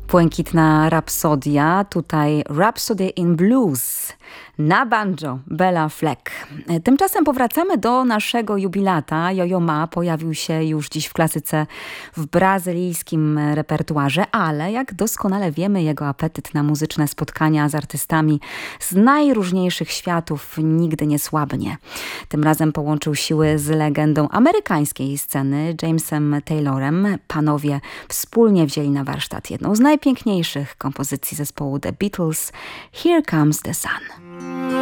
Błękitna Rapsodia, tutaj Rhapsody in Blues. Na banjo Bela Fleck. Tymczasem powracamy do naszego jubilata. Yo-Yo Ma pojawił się już dziś w klasyce w brazylijskim repertuarze, ale jak doskonale wiemy, jego apetyt na muzyczne spotkania z artystami z najróżniejszych światów nigdy nie słabnie. Tym razem połączył siły z legendą amerykańskiej sceny, Jamesem Taylorem. Panowie wspólnie wzięli na warsztat jedną z najpiękniejszych kompozycji zespołu The Beatles, Here Comes the Sun.